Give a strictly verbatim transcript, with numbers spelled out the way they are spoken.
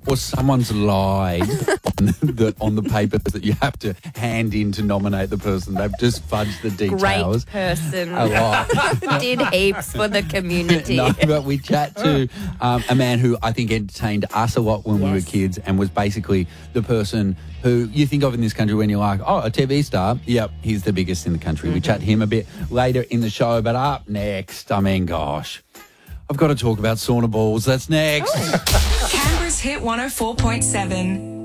or someone's lied on the, on the papers that you have to hand in to nominate the person. They've just fudged the details. Great person. A lot. Did heaps for the community. No, but we chat to um, a man who I think entertained us a lot when Yes. we were kids and was basically the person who you think of in this country when you're like, oh, a T V star. Yep, he's the biggest in the country. Mm-hmm. We chat to him a bit later in the show, but up next, I mean, gosh, I've got to talk about sauna balls. That's next. Canberra's Hit one oh four point seven.